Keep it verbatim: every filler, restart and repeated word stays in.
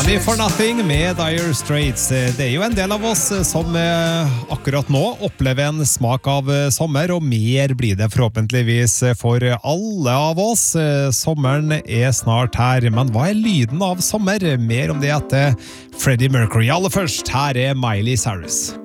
Money for Nothing med Dire Straits. Det er jo en del av oss som akkurat nå opplever en smak av sommer, og mer blir det forhåpentligvis for alle av oss. Sommeren er snart her, men hva er lyden av sommer? Mer om det etter Freddie Mercury. Aller først, her er Miley Cyrus.